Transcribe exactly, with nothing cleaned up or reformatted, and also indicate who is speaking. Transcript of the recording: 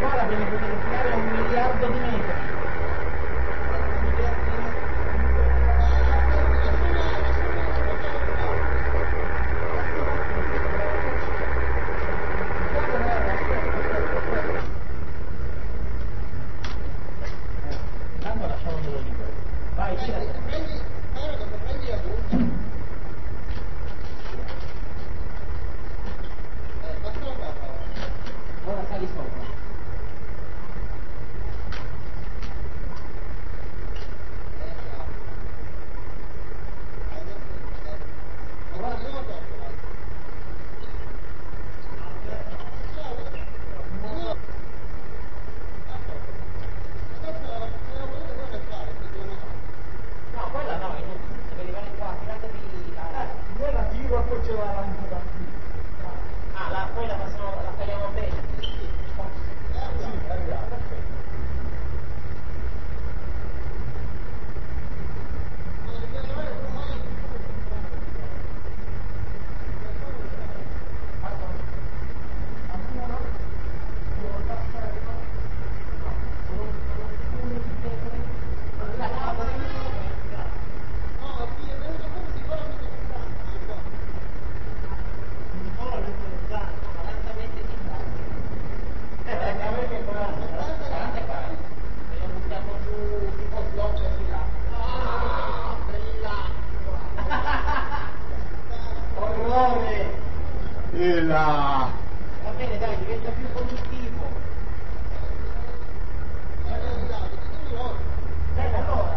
Speaker 1: guarda, viene a tirare un miliardo di metri. Tanto lasciamolo libero. Vai, tira.
Speaker 2: Prendi, guarda, quando prendi la punta. Eh, basta la barra.
Speaker 1: Ora sali sopra. No, quella no, inutile, deve arrivare qua, tiratevi la...
Speaker 3: Io la tiro e poi c'è la lampada qui.
Speaker 1: Ah, la, poi la facciamo, la tagliamo bene.
Speaker 3: Sì, è arrivato, perfetto. E là!
Speaker 1: Va bene, dai, diventa più produttivo. Bella, allora.